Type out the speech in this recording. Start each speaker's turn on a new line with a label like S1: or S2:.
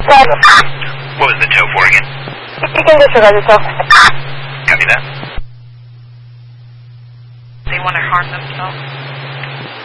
S1: Roger.
S2: What was the tow for again?
S1: You can disregard yourself.
S2: Copy that.
S3: They want to harm themselves.